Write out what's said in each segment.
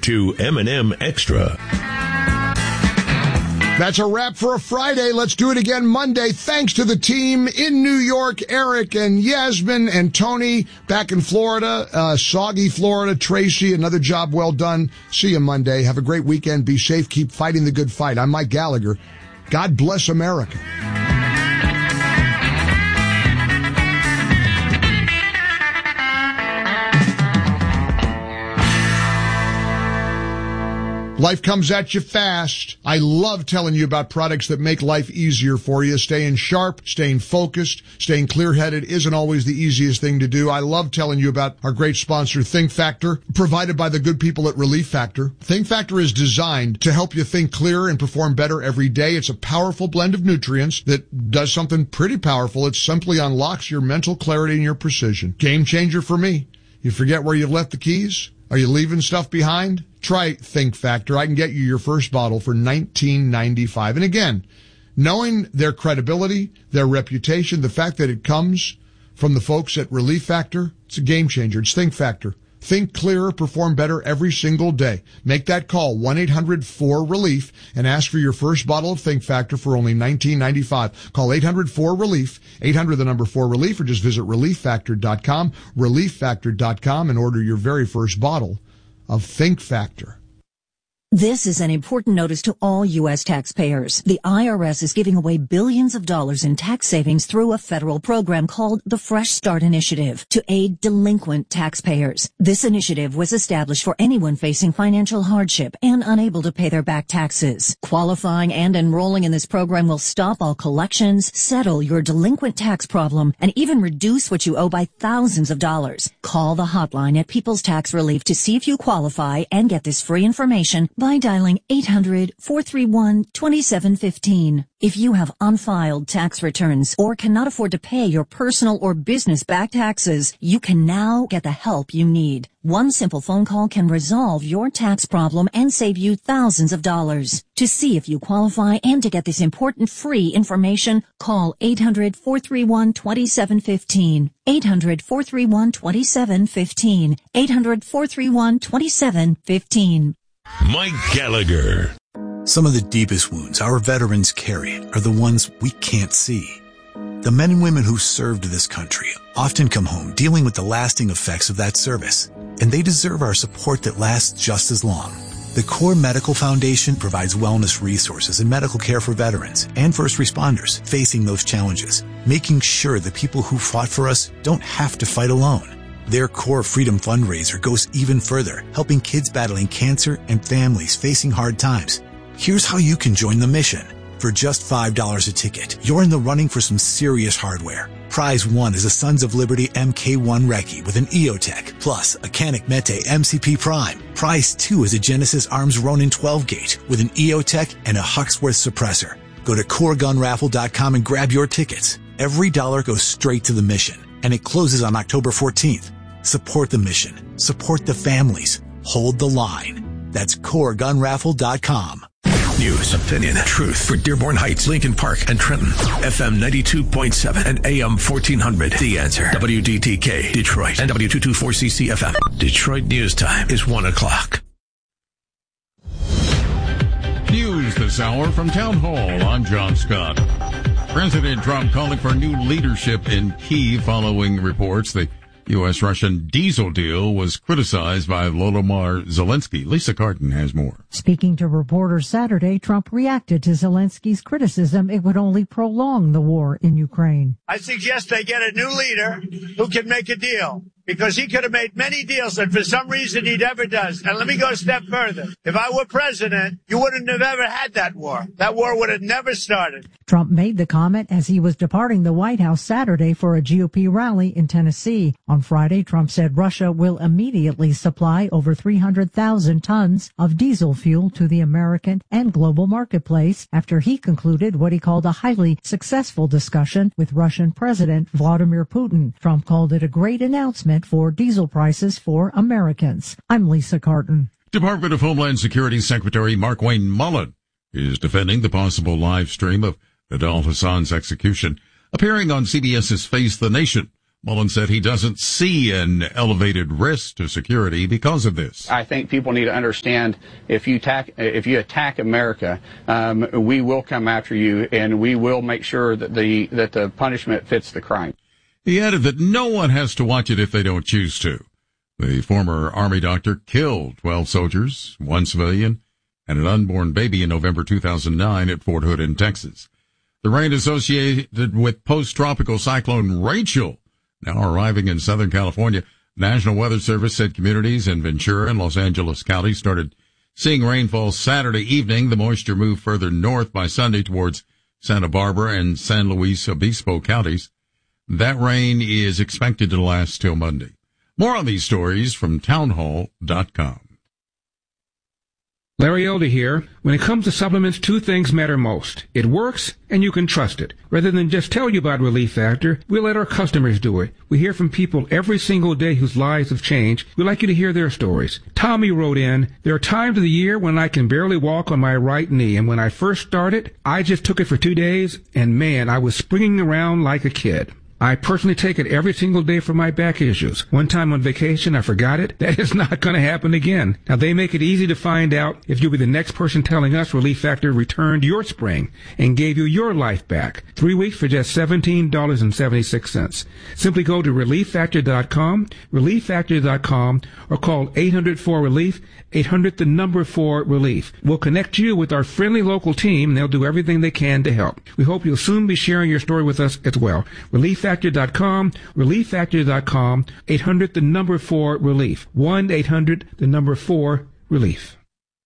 to M&M Extra. That's a wrap for a Friday. Let's do it again Monday. Thanks to the team in New York, Eric and Yasmin and Tony back in Florida, soggy Florida, Tracy, another job well done. See you Monday. Have a great weekend. Be safe. Keep fighting the good fight. I'm Mike Gallagher. God bless America. Life comes at you fast. I love telling you about products that make life easier for you. Staying sharp, staying focused, staying clear-headed isn't always the easiest thing to do. I love telling you about our great sponsor, Think Factor, provided by the good people at Relief Factor. Think Factor is designed to help you think clearer and perform better every day. It's a powerful blend of nutrients that does something pretty powerful. It simply unlocks your mental clarity and your precision. Game changer for me. You forget where you left the keys? Are you leaving stuff behind? Try Think Factor. I can get you your first bottle for $19.95. And again, knowing their credibility, their reputation, the fact that it comes from the folks at Relief Factor, it's a game changer. It's Think Factor. Think clearer, perform better every single day. Make that call, 1-800-4RELIEF, and ask for your first bottle of Think Factor for only $19.95. Call 800-4RELIEF, 800-4RELIEF, or just visit ReliefFactor.com, ReliefFactor.com, and order your very first bottle of Think Factor. This is an important notice to all U.S. taxpayers. The IRS is giving away billions of dollars in tax savings through a federal program called the Fresh Start Initiative to aid delinquent taxpayers. This initiative was established for anyone facing financial hardship and unable to pay their back taxes. Qualifying and enrolling in this program will stop all collections, settle your delinquent tax problem, and even reduce what you owe by thousands of dollars. Call the hotline at People's Tax Relief to see if you qualify and get this free information by dialing 800-431-2715. If you have unfiled tax returns or cannot afford to pay your personal or business back taxes, you can now get the help you need. One simple phone call can resolve your tax problem and save you thousands of dollars. To see if you qualify and to get this important free information, call 800-431-2715. 800-431-2715. 800-431-2715. Mike Gallagher. Some of the deepest wounds our veterans carry are the ones we can't see. The men and women who served this country often come home dealing with the lasting effects of that service, and they deserve our support that lasts just as long. The Core Medical Foundation provides wellness resources and medical care for veterans and first responders facing those challenges, making sure the people who fought for us don't have to fight alone. Their Core Freedom fundraiser goes even further, helping kids battling cancer and families facing hard times. Here's how you can join the mission. For just $5 a ticket, you're in the running for some serious hardware. Prize 1 is a Sons of Liberty MK1 Recce with an EOTech, plus a Canik Mete MCP Prime. Prize 2 is a Genesis Arms Ronin 12-gauge with an EOTech and a Huxworth suppressor. Go to CoreGunRaffle.com and grab your tickets. Every dollar goes straight to the mission, and it closes on October 14th. Support the mission. Support the families. Hold the line. That's CoreGunRaffle.com. News, opinion, truth for Dearborn Heights, Lincoln Park, and Trenton. FM 92.7 and AM 1400. The Answer. WDTK, Detroit, and W224CC FM. Detroit News Time is 1 o'clock. News this hour from Town Hall. I'm John Scott. President Trump calling for new leadership in Kyiv following reports the U.S.-Russian diesel deal was criticized by Volodymyr Zelensky. Lisa Carton has more. Speaking to reporters Saturday, Trump reacted to Zelensky's criticism it would only prolong the war in Ukraine. I suggest they get a new leader who can make a deal, because he could have made many deals that for some reason he never does. And let me go a step further. If I were president, you wouldn't have ever had that war. That war would have never started. Trump made the comment as he was departing the White House Saturday for a GOP rally in Tennessee. On Friday, Trump said Russia will immediately supply over 300,000 tons of diesel fuel to the American and global marketplace after he concluded what he called a highly successful discussion with Russian President Vladimir Putin. Trump called it a great announcement for diesel prices for Americans. I'm Lisa Carton. Department of Homeland Security Secretary Markwayne Mullin is defending the possible live stream of Nidal Hasan's execution. Appearing on CBS's Face the Nation, Mullen said he doesn't see an elevated risk to security because of this. I think people need to understand if you attack America, we will come after you, and we will make sure that the punishment fits the crime. He added that no one has to watch it if they don't choose to. The former Army doctor killed 12 soldiers, 1 civilian, and an unborn baby in November 2009 at Fort Hood in Texas. The rain associated with post-tropical cyclone Rachel now arriving in Southern California. National Weather Service said communities in Ventura and Los Angeles counties started seeing rainfall Saturday evening. The moisture moved further north by Sunday towards Santa Barbara and San Luis Obispo counties. That rain is expected to last till Monday. More on these stories from townhall.com. Larry Elder here. When it comes to supplements, 2 things matter most. It works, and you can trust it. Rather than just tell you about Relief Factor, we let our customers do it. We hear from people every single day whose lives have changed. We'd like you to hear their stories. Tommy wrote in, "There are times of the year when I can barely walk on my right knee, and when I first started, I just took it for 2 days, and man, I was springing around like a kid. I personally take it every single day for my back issues. One time on vacation, I forgot it. That is not going to happen again." Now, they make it easy to find out if you'll be the next person telling us Relief Factor returned your spring and gave you your life back. 3 weeks for just $17.76. Simply go to ReliefFactor.com, ReliefFactor.com, or call 800-4RELIEF, 800-4RELIEF. We'll connect you with our friendly local team, and they'll do everything they can to help. We hope you'll soon be sharing your story with us as well. ReliefFactor.com, ReliefFactor.com, 800-4RELIEF, 1-800-4RELIEF.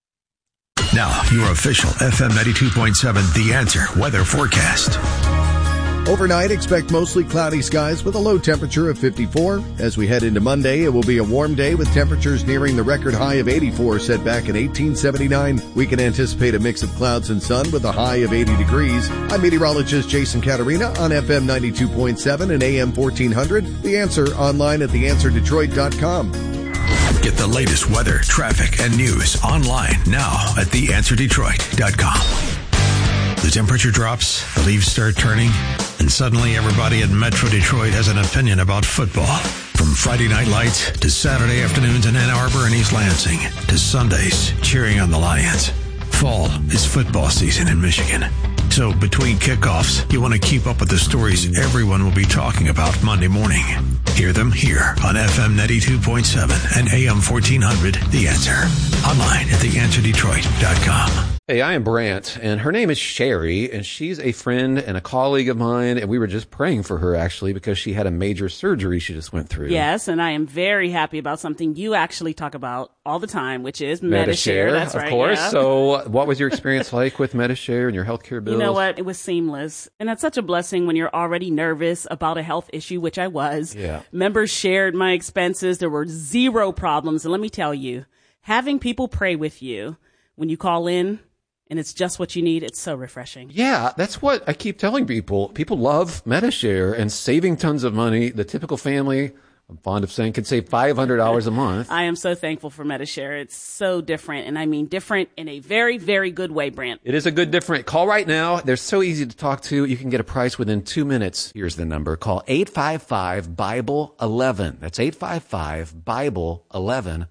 Now, your official FM 92.7 The Answer weather forecast. Overnight, expect mostly cloudy skies with a low temperature of 54. As we head into Monday, it will be a warm day with temperatures nearing the record high of 84 set back in 1879. We can anticipate a mix of clouds and sun with a high of 80 degrees. I'm meteorologist Jason Caterina on FM 92.7 and AM 1400. The Answer online at theanswerdetroit.com. Get the latest weather, traffic, and news online now at theanswerdetroit.com. The temperature drops, the leaves start turning, and suddenly everybody in Metro Detroit has an opinion about football. From Friday night lights to Saturday afternoons in Ann Arbor and East Lansing to Sundays cheering on the Lions. Fall is football season in Michigan. So between kickoffs, you want to keep up with the stories everyone will be talking about Monday morning. Hear them here on FM 92.7 and AM 1400, The Answer. Online at theanswerdetroit.com. Hey, I am Brant, and her name is Sherry, and she's a friend and a colleague of mine, and we were just praying for her, actually, because she had a major surgery she just went through. Yes, and I am very happy about something you actually talk about all the time, which is Medi-Share. That's right, of course. Yeah. So what was your experience like with Medi-Share and your healthcare bills? You know what? It was seamless, and that's such a blessing when you're already nervous about a health issue, which I was. Yeah. Members shared my expenses. There were 0 problems, and let me tell you, having people pray with you when you call in, and it's just what you need, it's so refreshing. Yeah, that's what I keep telling people. People love Medi-Share and saving tons of money. The typical family, I'm fond of saying, could save $500 a month. I am so thankful for Medi-Share. It's so different, and I mean different in a very, very good way, Brant. It is a good different. Call right now. They're so easy to talk to. You can get a price within 2 minutes. Here's the number. Call 855-BIBLE-11. That's 855-BIBLE-11.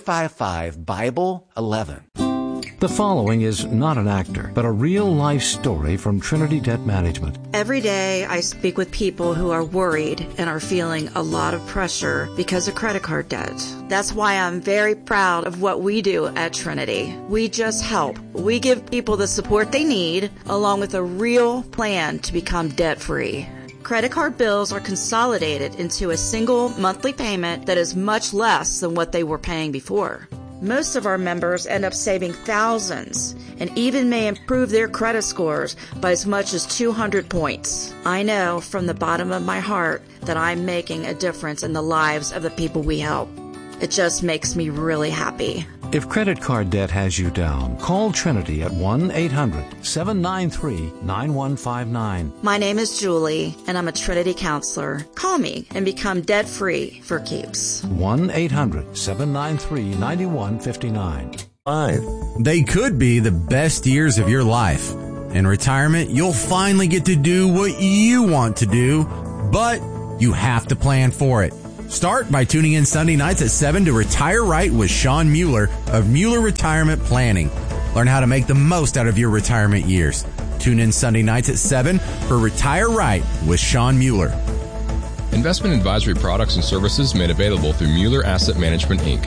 855-BIBLE-11. The following is not an actor, but a real-life story from Trinity Debt Management. Every day I speak with people who are worried and are feeling a lot of pressure because of credit card debt. That's why I'm very proud of what we do at Trinity. We just help. We give people the support they need, along with a real plan to become debt-free. Credit card bills are consolidated into a single monthly payment that is much less than what they were paying before. Most of our members end up saving thousands and even may improve their credit scores by as much as 200 points. I know from the bottom of my heart that I'm making a difference in the lives of the people we help. It just makes me really happy. If credit card debt has you down, call Trinity at 1-800-793-9159. My name is Julie, and I'm a Trinity counselor. Call me and become debt-free for keeps. 1-800-793-9159. They could be the best years of your life. In retirement, you'll finally get to do what you want to do, but you have to plan for it. Start by tuning in Sunday nights at 7 to Retire Right with Sean Mueller of Mueller Retirement Planning. Learn how to make the most out of your retirement years. Tune in Sunday nights at 7 for Retire Right with Sean Mueller. Investment advisory products and services made available through Mueller Asset Management, Inc.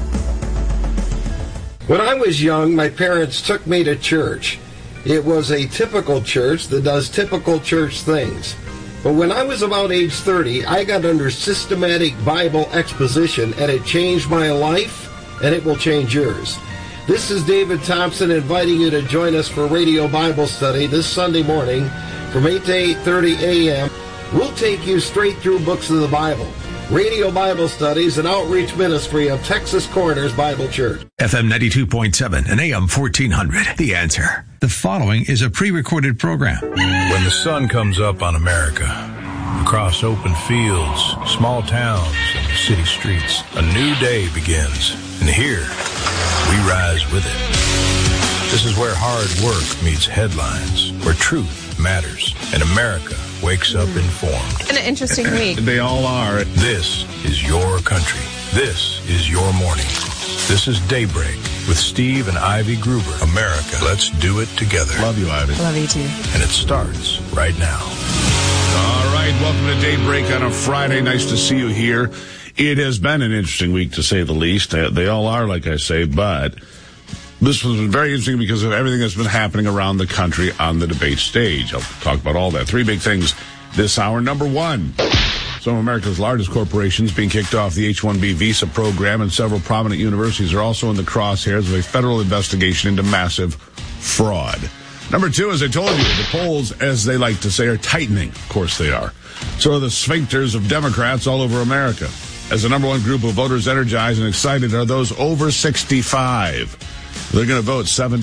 When I was young, my parents took me to church. It was a typical church that does typical church things. But when I was about age 30, I got under systematic Bible exposition, and it changed my life, and it will change yours. This is David Thompson inviting you to join us for Radio Bible Study this Sunday morning from 8 to 8:30 a.m. We'll take you straight through books of the Bible. Radio Bible Studies, an outreach ministry of Texas Corners Bible Church. FM 92.7 and AM 1400. The Answer. The following is a pre-recorded program. When the sun comes up on America, across open fields, small towns, and city streets, a new day begins. And here, we rise with it. This is where hard work meets headlines, where truth matters, and America wakes up informed. An interesting week. They all are. This is your country. This is your morning. This is Daybreak with Steve and Ivy Gruber. America, let's do it together. Love you, Ivy. Love you too. And it starts right now. All right, welcome to Daybreak on a Friday. Nice to see you here. It has been an interesting week, to say the least. They all are, like I say, but this was very interesting because of everything that's been happening around the country on the debate stage. I'll talk about all that. Three big things this hour. Number one, some of America's largest corporations being kicked off the H-1B visa program, and several prominent universities are also in the crosshairs of a federal investigation into massive fraud. Number two, as I told you, the polls, as they like to say, are tightening. Of course they are. So are the sphincters of Democrats all over America. As the number one group of voters energized and excited are those over 65. They're going to vote.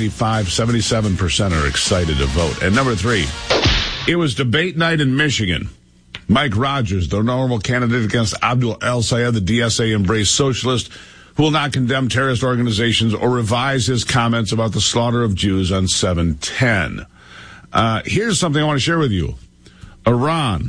77% are excited to vote. And number three, it was debate night in Michigan. Mike Rogers, the normal candidate against Abdul El-Sayed, the DSA-embraced socialist, who will not condemn terrorist organizations or revise his comments about the slaughter of Jews on 7/10. Here's something I want to share with you. Iran,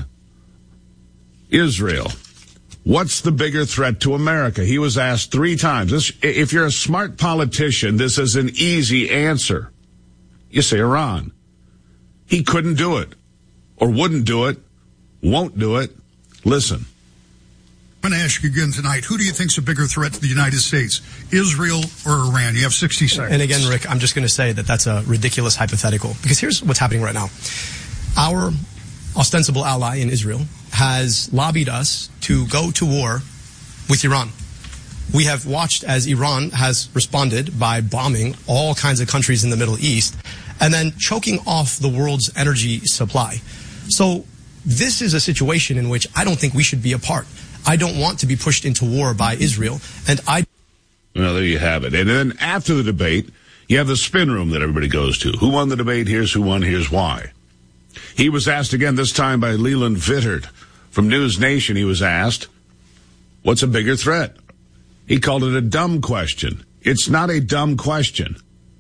Israel. What's the bigger threat to America? He was asked 3 times. If you're a smart politician, this is an easy answer. You say Iran. He couldn't do it, or wouldn't do it, won't do it. Listen. I'm going to ask you again tonight, who do you think's a bigger threat to the United States, Israel or Iran? You have 60 seconds. And again, Rick, I'm just going to say that that's a ridiculous hypothetical, because here's what's happening right now. Our ostensible ally in Israel has lobbied us to go to war with Iran. We have watched as Iran has responded by bombing all kinds of countries in the Middle East and then choking off the world's energy supply. So this is a situation in which I don't think we should be a part. I don't want to be pushed into war by Israel, and Well, there you have it. And then after the debate, you have the spin room that everybody goes to. Who won the debate? Here's who won. Here's why. He was asked again, this time by Leland Vittert. From News Nation, he was asked, what's a bigger threat? He called it a dumb question. It's not a dumb question.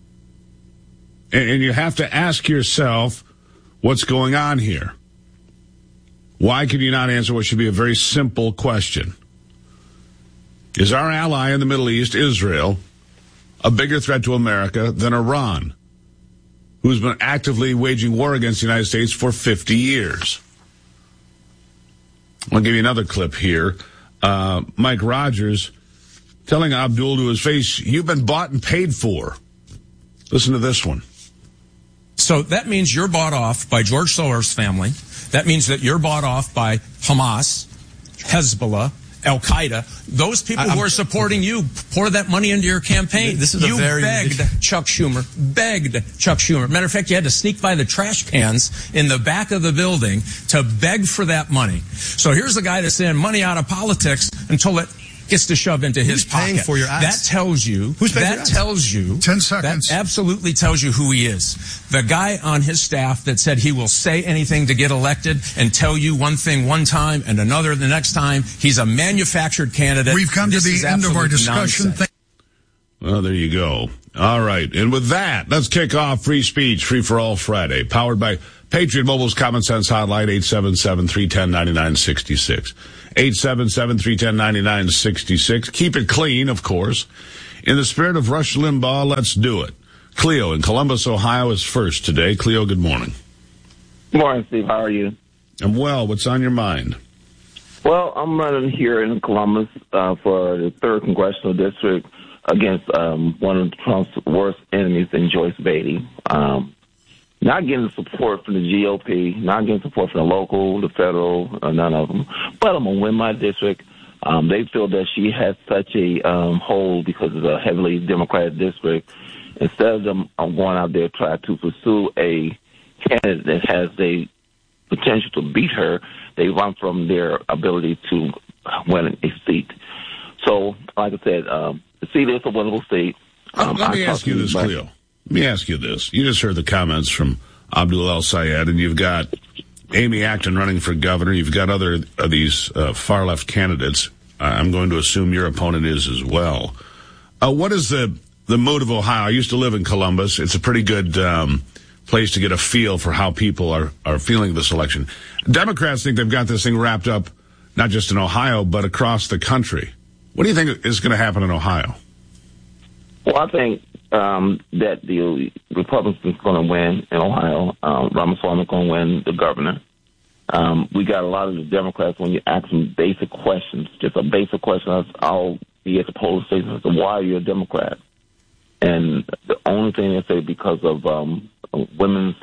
And you have to ask yourself, what's going on here? Why can you not answer what should be a very simple question? Is our ally in the Middle East, Israel, a bigger threat to America than Iran, who's been actively waging war against the United States for 50 years? I'll give you another clip here. Mike Rogers telling Abdul to his face, you've been bought and paid for. Listen to this one. So that means you're bought off by George Soros' family. That means that you're bought off by Hamas, Hezbollah, Al-Qaeda. Those people who are supporting you pour that money into your campaign. This is you begged Chuck Schumer. Matter of fact, you had to sneak by the trash cans in the back of the building to beg for that money. So here's the guy that's saying money out of politics until it gets to shove into his pocket. Paying for your ads? That tells you. Who's paying for your ads? Tells you. 10 seconds. That absolutely tells you who he is. The guy on his staff that said he will say anything to get elected and tell you one thing one time and another the next time. He's a manufactured candidate. We've come to the end of our discussion. Well, there you go. All right. And with that, let's kick off Free Speech, Free for All Friday, powered by Patriot Mobile's Common Sense Hotline, 877-310-9966. 877-310-9966. Keep it clean, of course. In the spirit of Rush Limbaugh, let's do it. Cleo in Columbus, Ohio is first today. Cleo, good morning. Good morning, Steve. How are you? I'm well. What's on your mind? Well, I'm running here in Columbus for the 3rd Congressional District against one of Trump's worst enemies in Joyce Beatty. Not getting support from the GOP, not getting support from the local, the federal, none of them. But I'm going to win my district. They feel that she has such a hold because it's a heavily Democratic district. Instead of them going out there trying to pursue a candidate that has the potential to beat her, they run from their ability to win a seat. So, like I said, the seat is a winnable seat. Let me ask you this, Cleo. Let me ask you this. You just heard the comments from Abdul El-Sayed, and you've got Amy Acton running for governor. You've got other of these far-left candidates. I'm going to assume your opponent is as well. What is the mood of Ohio? I used to live in Columbus. It's a pretty good place to get a feel for how people are feeling this election. Democrats think they've got this thing wrapped up, not just in Ohio, but across the country. What do you think is going to happen in Ohio? Well, I think that the Republicans going to win in Ohio. Ramaswamy going to win the governor. We got a lot of the Democrats, when you ask them basic questions, just a basic question, I'll be at the polling station and say, why are you a Democrat? And the only thing they say, because of women's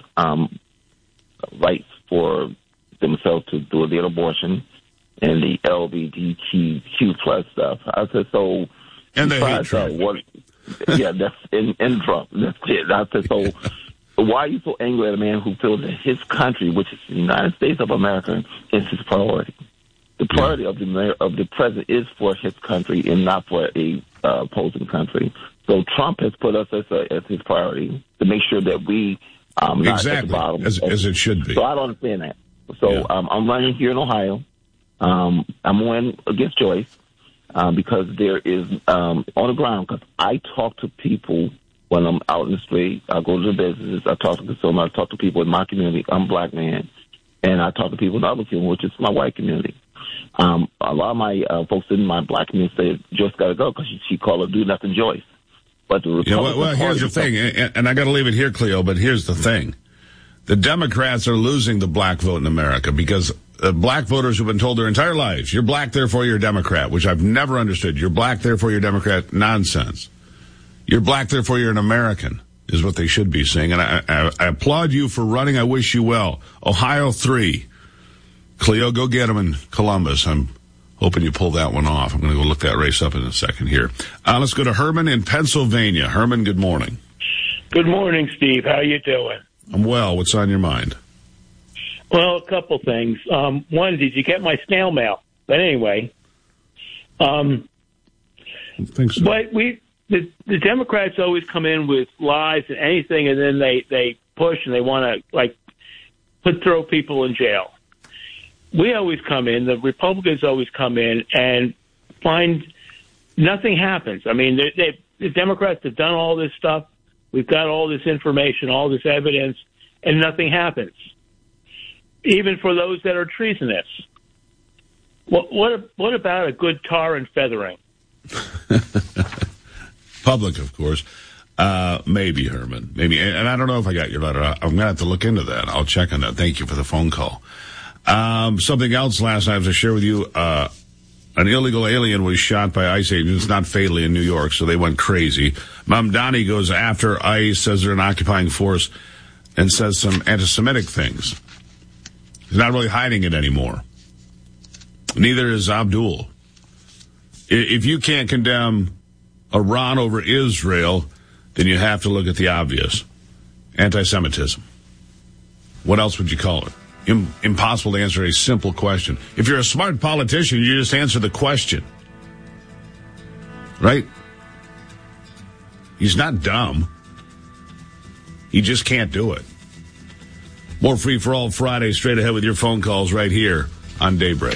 rights for themselves to do their abortion and the LGBTQ plus stuff. I said, so... And they hate Trump. Yeah, that's in Trump. That's it. I said, so why are you so angry at a man who feels that his country, which is the United States of America, is his priority? The priority of the president is for his country and not for a opposing country. So Trump has put us as his priority to make sure that we not exactly at the bottom. As it should be. So I don't understand that. So I'm running here in Ohio. I'm going against Joyce. Because there is, on the ground, because I talk to people when I'm out in the street. I go to the businesses. I talk to consumers. I talk to people in my community. I'm a black man. And I talk to people in the other community, which is my white community. A lot of my folks in my black community say Joyce got to go because she called her do nothing Joyce. But the Republican well, here's the thing, and I got to leave it here, Cleo, but here's the thing. The Democrats are losing the black vote in America because black voters who've been told their entire lives, you're black, therefore you're a Democrat, which I've never understood. You're black, therefore you're a Democrat. Nonsense. You're black, therefore you're an American, is what they should be saying. And I applaud you for running. I wish you well. Ohio 3. Cleo, go get them in Columbus. I'm hoping you pull that one off. I'm going to go look that race up in a second here. Let's go to Herman in Pennsylvania. Herman, good morning. Good morning, Steve. How you doing? I'm well. What's on your mind? Well, a couple things. One, did you get my snail mail? But anyway, I think so. But the Democrats always come in with lies and anything, and then they push and they want to throw people in jail. We always come in. The Republicans always come in and find nothing happens. I mean, the Democrats have done all this stuff. We've got all this information, all this evidence, and nothing happens. Even for those that are treasonous. What about a good tar and feathering? Public, of course. Maybe, Herman. Maybe. And I don't know if I got your letter. I'm going to have to look into that. I'll check on that. Thank you for the phone call. Something else last night I was to share with you. An illegal alien was shot by ICE agents, not fatally, in New York, so they went crazy. Mamdani goes after ICE, says they're an occupying force, and says some anti-Semitic things. He's not really hiding it anymore. Neither is Abdul. If you can't condemn Iran over Israel, then you have to look at the obvious. Anti-Semitism. What else would you call it? Impossible to answer a simple question. If you're a smart politician, you just answer the question. Right? He's not dumb. He just can't do it. More Free for All Friday, straight ahead with your phone calls right here on Daybreak.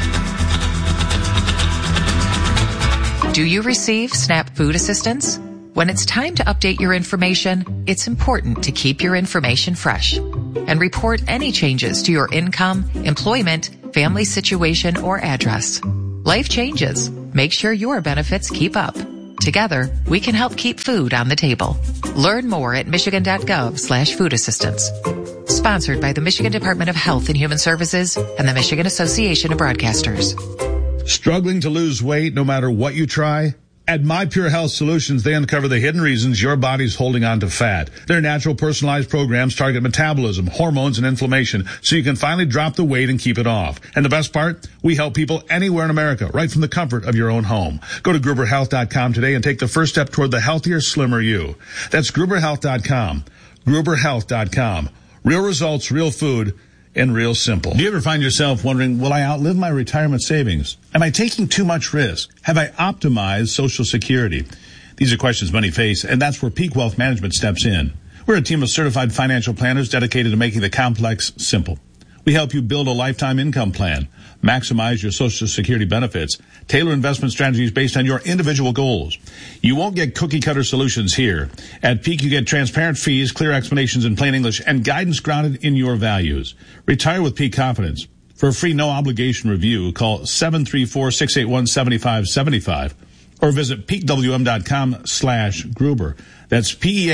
Do you receive SNAP food assistance? When it's time to update your information, it's important to keep your information fresh and report any changes to your income, employment, family situation, or address. Life changes. Make sure your benefits keep up. Together, we can help keep food on the table. Learn more at michigan.gov/food assistance. Sponsored by the Michigan Department of Health and Human Services and the Michigan Association of Broadcasters. Struggling to lose weight no matter what you try? At My Pure Health Solutions, they uncover the hidden reasons your body's holding on to fat. Their natural personalized programs target metabolism, hormones, and inflammation so you can finally drop the weight and keep it off. And the best part? We help people anywhere in America, right from the comfort of your own home. Go to GruberHealth.com today and take the first step toward the healthier, slimmer you. That's GruberHealth.com. GruberHealth.com. Real results, real food, and real simple. Do you ever find yourself wondering, will I outlive my retirement savings? Am I taking too much risk? Have I optimized Social Security? These are questions many face, and that's where Peak Wealth Management steps in. We're a team of certified financial planners dedicated to making the complex simple. We help you build a lifetime income plan, maximize your Social Security benefits, tailor investment strategies based on your individual goals. You won't get cookie-cutter solutions here. At Peak, you get transparent fees, clear explanations in plain English, and guidance grounded in your values. Retire with Peak confidence. For a free no-obligation review, call 734-681-7575 or visit peakwm.com/Gruber. That's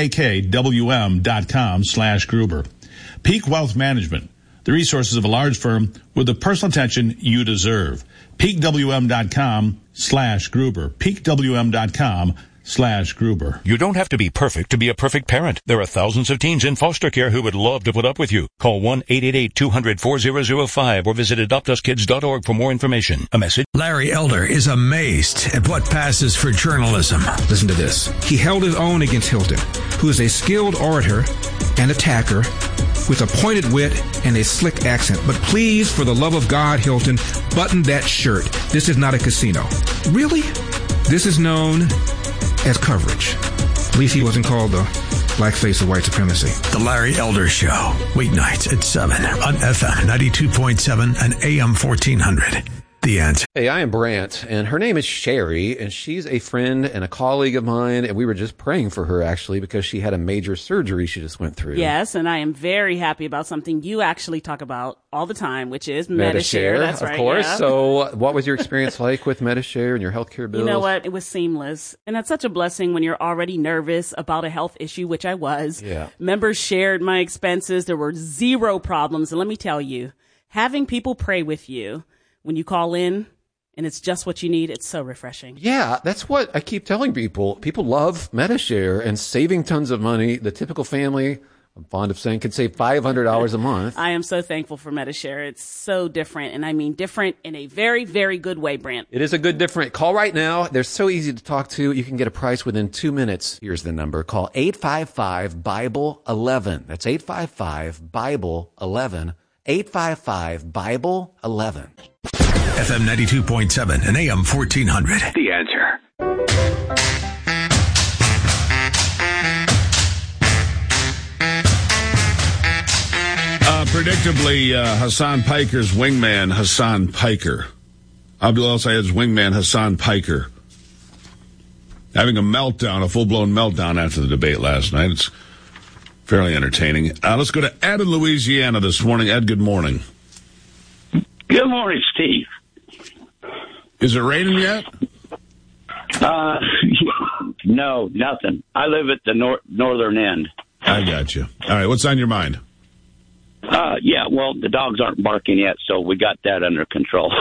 PEAKWM.com/Gruber. Peak Wealth Management. The resources of a large firm with the personal attention you deserve. PeakWM.com/Gruber. PeakWM.com/Gruber. You don't have to be perfect to be a perfect parent. There are thousands of teens in foster care who would love to put up with you. Call 1-888-200-4005 or visit adoptuskids.org for more information. A message. Larry Elder is amazed at what passes for journalism. Listen to this. He held his own against Hilton, who is a skilled orator and attacker with a pointed wit and a slick accent. But please, for the love of God, Hilton, button that shirt. This is not a casino. Really? This is known as coverage. At least he wasn't called the blackface of white supremacy. The Larry Elder Show, weeknights at 7 on FM 92.7 and AM 1400. The Answer. Hey, I am Brant, and her name is Sherry, and she's a friend and a colleague of mine, and we were just praying for her, actually, because she had a major surgery she just went through. Yes, and I am very happy about something you actually talk about all the time, which is Medi-Share. That's right, of course. Yeah. So what was your experience like with Medi-Share and your healthcare bills? You know what? It was seamless. And that's such a blessing when you're already nervous about a health issue, which I was. Yeah. Members shared my expenses. There were zero problems. And let me tell you, having people pray with you when you call in and it's just what you need, it's so refreshing. Yeah, that's what I keep telling people. People love Medi-Share and saving tons of money. The typical family, I'm fond of saying, could save $500 a month. I am so thankful for Medi-Share. It's so different, and I mean different in a very, very good way, Brant. It is a good different. Call right now. They're so easy to talk to. You can get a price within 2 minutes. Here's the number. Call 855-BIBLE-11. That's 855-BIBLE-11. 855-BIBLE-11. FM 92.7 and AM 1400. The Answer. Predictably, Hassan Piker's wingman, Hassan Piker. Abdul El-Sayed's wingman, Hassan Piker. Having a meltdown, a full-blown meltdown after the debate last night. It's fairly entertaining. Let's go to Ed in Louisiana this morning. Ed, good morning. Good morning, Steve. Is it raining yet? No, nothing. I live at the northern end. I got you. All right, what's on your mind? Yeah, well, the dogs aren't barking yet, so we got that under control.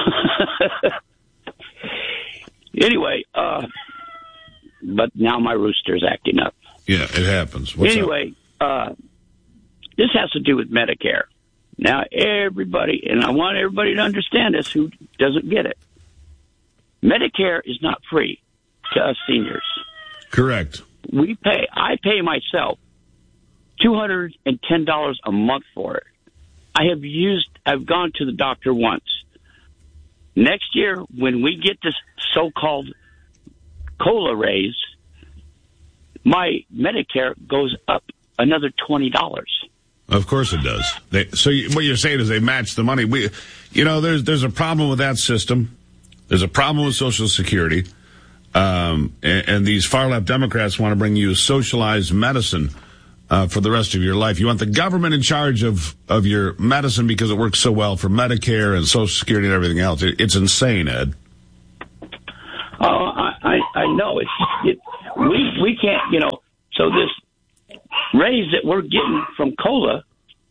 Anyway, but now my rooster's acting up. Yeah, it happens. What's anyway, this has to do with Medicare. Now, everybody, and I want everybody to understand this who doesn't get it. Medicare is not free to us seniors. Correct. I pay myself $210 a month for it. I've gone to the doctor once. Next year, when we get this so-called COLA raise, my Medicare goes up another $20. Of course it does. What you're saying is they match the money. There's a problem with that system. There's a problem with Social Security. And these far-left Democrats want to bring you socialized medicine for the rest of your life. You want the government in charge of your medicine because it works so well for Medicare and Social Security and everything else. It's insane, Ed. Oh, I know. We can't, so this raise that we're getting from COLA,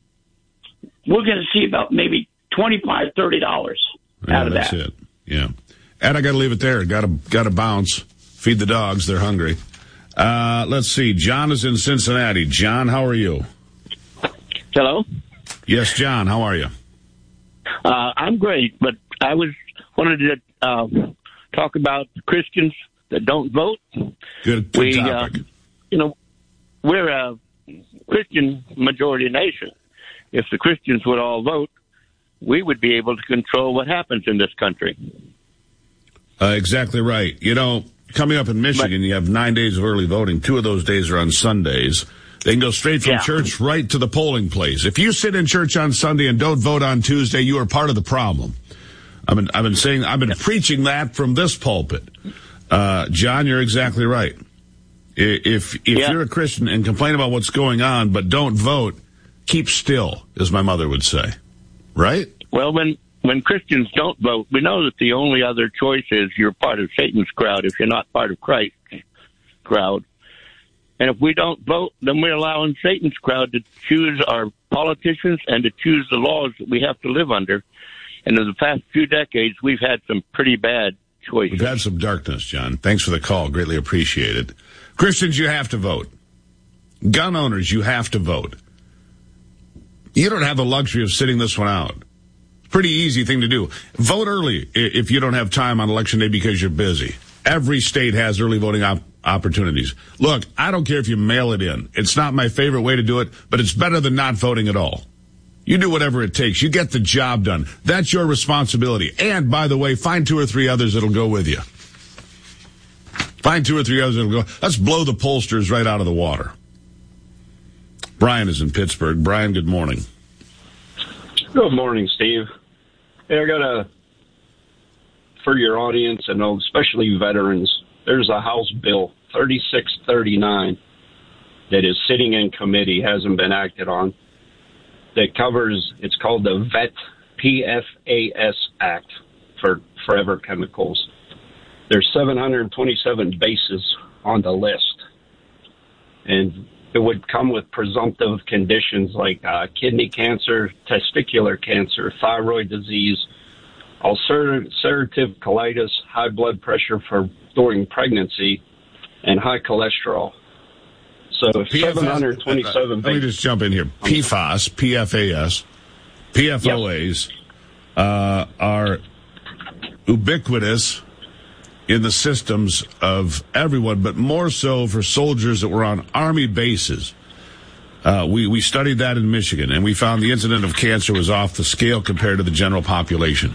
we're going to see about maybe $25, $30 out of that. That's it. Yeah. Ed, I got to leave it there. Got to bounce. Feed the dogs. They're hungry. Let's see. John is in Cincinnati. John, how are you? Hello? Yes, John, how are you? I'm great, but I wanted to talk about Christians that don't vote. Good topic. We're a Christian majority nation. If the Christians would all vote, we would be able to control what happens in this country. Exactly right. Coming up in Michigan, you have 9 days of early voting. 2 of those days are on Sundays. They can go straight from church right to the polling place. If you sit in church on Sunday and don't vote on Tuesday, you are part of the problem. I've been preaching that from this pulpit. John, you're exactly right. If you're a Christian and complain about what's going on but don't vote, keep still, as my mother would say. Right? Well, when Christians don't vote, we know that the only other choice is you're part of Satan's crowd if you're not part of Christ's crowd. And if we don't vote, then we're allowing Satan's crowd to choose our politicians and to choose the laws that we have to live under. And in the past few decades, we've had some pretty bad choices. We've had some darkness, John. Thanks for the call. Greatly appreciated. Christians, you have to vote. Gun owners, you have to vote. You don't have the luxury of sitting this one out. Pretty easy thing to do. Vote early if you don't have time on Election Day because you're busy. Every state has early voting opportunities. Look, I don't care if you mail it in. It's not my favorite way to do it, but it's better than not voting at all. You do whatever it takes. You get the job done. That's your responsibility. And, by the way, find 2 or 3 others that'll go with you. Find 2 or 3 others that'll go. Let's blow the pollsters right out of the water. Brian is in Pittsburgh. Brian, good morning. Good morning, Steve. Hey, I got for your audience, and especially veterans, there's a House Bill 3639 that is sitting in committee, hasn't been acted on, that covers, it's called the VET, PFAS Act for forever chemicals. There's 727 bases on the list, and it would come with presumptive conditions like kidney cancer, testicular cancer, thyroid disease, ulcerative colitis, high blood pressure during pregnancy, and high cholesterol. So PFAS, 727 let me just jump in here. PFAS, PFAS, PFOAs are ubiquitous in the systems of everyone, but more so for soldiers that were on Army bases. We studied that in Michigan, and we found the incidence of cancer was off the scale compared to the general population.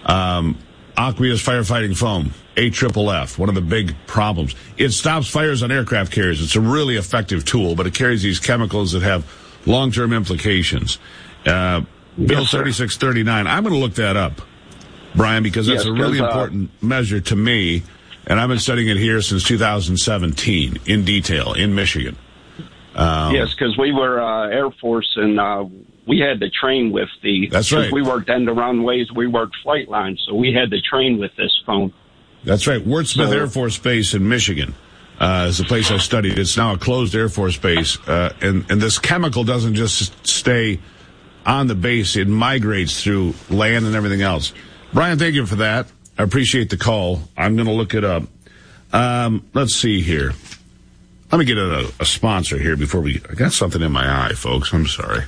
Aqueous firefighting foam, AFFF, one of the big problems. It stops fires on aircraft carriers. It's a really effective tool, but it carries these chemicals that have long-term implications. Bill 3639, I'm going to look that up, Brian, because that's a really important measure to me, and I've been studying it here since 2017 in detail in Michigan. Yes, because we were Air Force, and we had to train with That's right. We worked end of runways, we worked flight lines, so we had to train with this foam. That's right. Wurtsmith Air Force Base in Michigan is the place I studied. It's now a closed Air Force base, and this chemical doesn't just stay on the base. It migrates through land and everything else. Brian, thank you for that. I appreciate the call. I'm going to look it up. Let's see here. Let me get a sponsor here before I got something in my eye, folks. I'm sorry.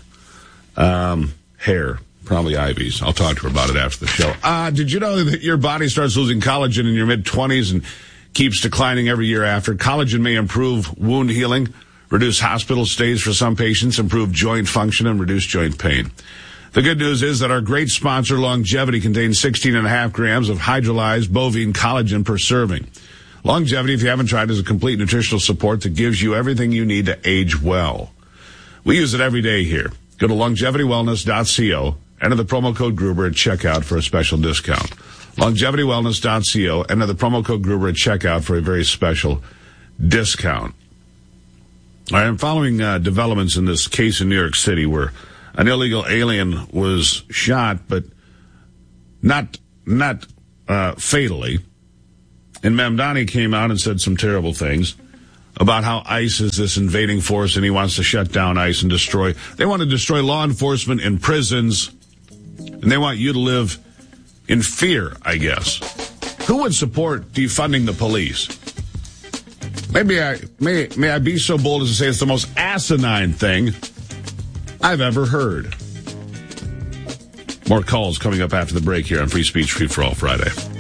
Hair, probably Ivy's. I'll talk to her about it after the show. Did you know that your body starts losing collagen in your mid-20s and keeps declining every year after? Collagen may improve wound healing, reduce hospital stays for some patients, improve joint function, and reduce joint pain. The good news is that our great sponsor, Longevity, contains 16.5 grams of hydrolyzed bovine collagen per serving. Longevity, if you haven't tried, is a complete nutritional support that gives you everything you need to age well. We use it every day here. Go to longevitywellness.co, enter the promo code Gruber at checkout for a special discount. LongevityWellness.co. Enter the promo code Gruber at checkout for a very special discount. I am following developments in this case in New York City where an illegal alien was shot, but not fatally. And Mamdani came out and said some terrible things about how ICE is this invading force and he wants to shut down ICE and destroy. They want to destroy law enforcement and prisons, and they want you to live in fear, I guess. Who would support defunding the police? May I be so bold as to say it's the most asinine thing I've ever heard. More calls coming up after the break here on Free Speech, Free for All Friday.